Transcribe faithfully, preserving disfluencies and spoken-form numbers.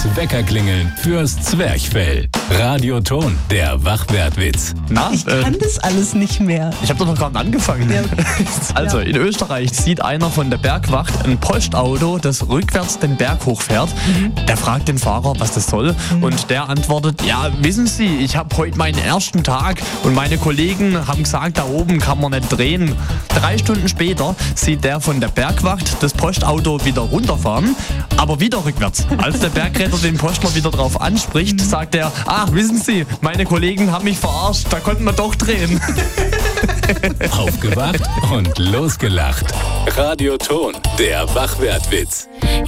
Das Weckerklingeln fürs Zwerchfell. Radioton, der Wachwertwitz. Na, Ich kann äh, das alles nicht mehr. ich habe doch noch gar nicht angefangen. Ja. Also, Ja. in Österreich sieht einer von der Bergwacht ein Postauto, das rückwärts den Berg hochfährt. Mhm. Der fragt den Fahrer, was das soll. Und der antwortet, ja, wissen Sie, ich habe heute meinen ersten Tag und meine Kollegen haben gesagt, da oben kann man nicht drehen. Drei Stunden später sieht der von der Bergwacht das Postauto wieder runterfahren, aber wieder rückwärts. Als der Bergretter den Postler wieder drauf anspricht, sagt er, ach, wissen Sie, meine Kollegen haben mich verarscht, da konnten wir doch drehen. Aufgewacht und losgelacht. Radioton, der Wachwertwitz.